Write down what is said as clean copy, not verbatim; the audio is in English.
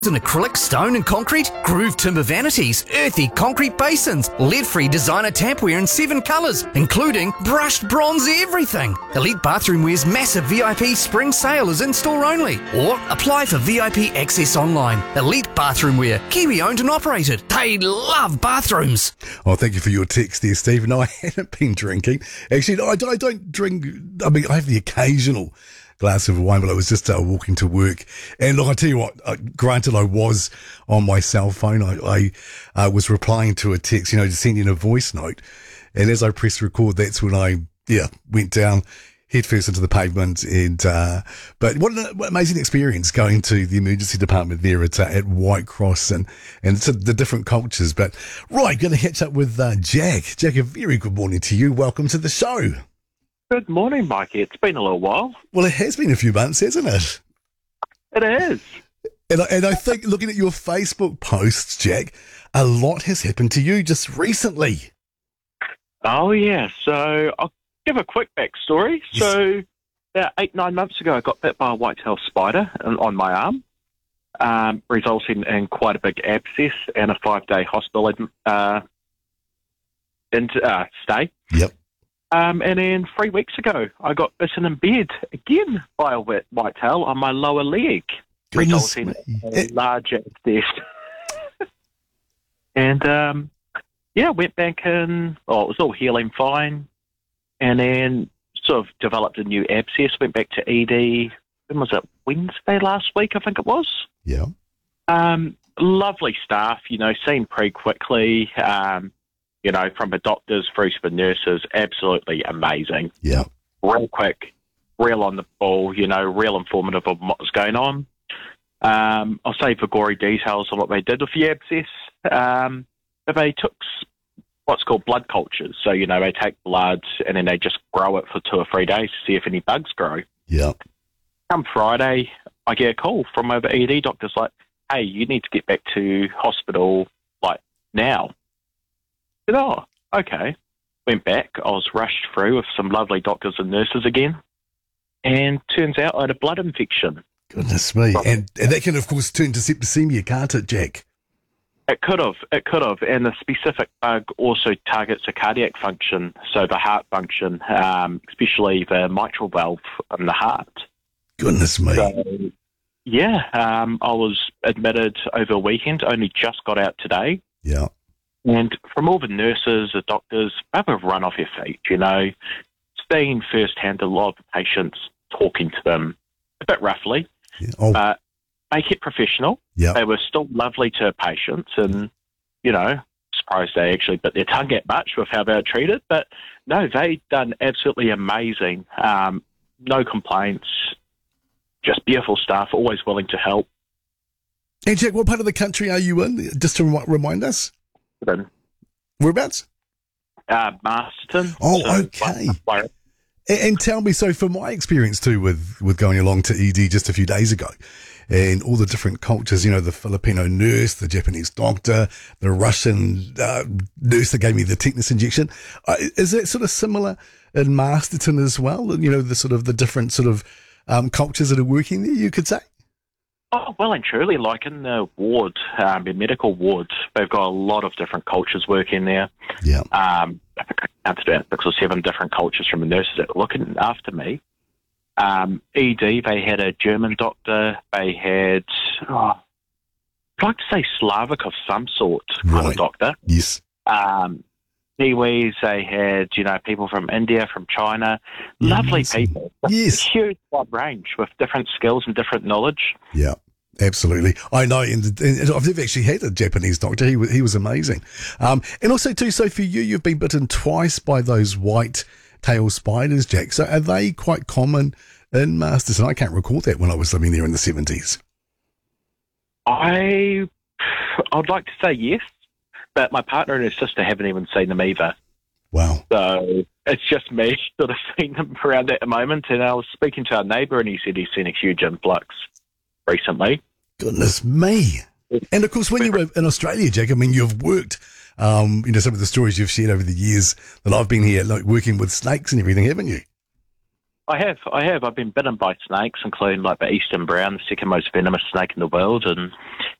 and acrylic, stone and concrete, grooved timber vanities, earthy concrete basins, lead-free designer tapware in 7 colours, including brushed bronze everything. Elite Bathroomware's massive VIP spring sale is in-store only, or apply for VIP access online. Elite Bathroomware, Kiwi-owned and operated. They love bathrooms. Oh, thank you for your text there, Steve. No, I haven't been drinking. Actually, I don't drink. I mean, I have the occasional glass of wine, but I was just walking to work. And look, I tell you what, granted I was on my cell phone, I was replying to a text, just sending a voice note. And as I pressed record, that's when I went down headfirst into the pavement. And but what an amazing experience going to the emergency department there at White Cross and it's the different cultures. But right, going to catch up with Jack. Jack, a very good morning to you. Welcome to the show. Good morning, Mikey. It's been a little while. Well, it has been a few months, hasn't it? It is. And I think, looking at your Facebook posts, Jack, a lot has happened to you just recently. Oh, yeah. So I'll give a quick backstory. Yes. So about 8-9 months ago, I got bit by a white-tailed spider on my arm, resulting in quite a big abscess and a 5-day hospital stay. Yep. And then 3 weeks ago, I got bitten in bed again by a whitetail on my lower leg, resulting in a large abscess. And, went back in. Well, it was all healing fine. And then sort of developed a new abscess, went back to ED. When was it? Wednesday last week, I think it was. Yeah. Lovely staff, seen pretty quickly. From the doctors through to the nurses, absolutely amazing. Yeah. Real quick, real on the ball, real informative of what was going on. I'll save the gory details of what they did with the abscess. But they took what's called blood cultures. So, they take blood and then they just grow it for 2 or 3 days to see if any bugs grow. Yeah. Come Friday, I get a call from my ED doctors like, hey, you need to get back to hospital, now. Oh, okay. Went back. I was rushed through with some lovely doctors and nurses again. And turns out I had a blood infection. Goodness me. And that can, of course, turn to septicemia, can't it, Jack? It could have. And the specific bug also targets the cardiac function, so the heart function, especially the mitral valve in the heart. Goodness me. So, I was admitted over a weekend, only just got out today. Yeah. And from all the nurses, the doctors, they have run off your feet, seeing firsthand a lot of the patients, talking to them a bit roughly, make it professional. Yeah. They were still lovely to patients and, surprised they actually bit their tongue at much with how they were treated. But no, they done absolutely amazing. No complaints, just beautiful staff, always willing to help. And Jack, what part of the country are you in? Just to remind us. Whereabouts? Masterton. Oh, okay. And tell me, so from my experience too with going along to ED just a few days ago and all the different cultures, the Filipino nurse, the Japanese doctor, the Russian nurse that gave me the tetanus injection, is that sort of similar in Masterton as well? The sort of the different sort of cultures that are working there, you could say? Oh, well and truly, like in the ward, the medical ward, they've got a lot of different cultures working there. Yeah. I think I counted about 6 or 7 different cultures from the nurses that were looking after me. ED, they had a German doctor. They had, I'd like to say Slavic of some sort kind of doctor. Yes. Kiwis, they had, people from India, from China. Lovely people. Yes. A huge wide range with different skills and different knowledge. Yeah. Absolutely. I know. And I've never actually had a Japanese doctor. He was amazing. And also too, so for you, you've been bitten twice by those white-tailed spiders, Jack. So are they quite common in Masterton? I can't recall that when I was living there in the 70s. I'd like to say yes, but my partner and his sister haven't even seen them either. Wow. So it's just me sort of seeing them around at the moment. And I was speaking to our neighbour and he said he's seen a huge influx recently. Goodness me. And of course, when you were in Australia, Jack, I mean, you've worked, some of the stories you've shared over the years that I've been here, like working with snakes and everything, haven't you? I have. I've been bitten by snakes, including like the eastern brown, the second most venomous snake in the world, and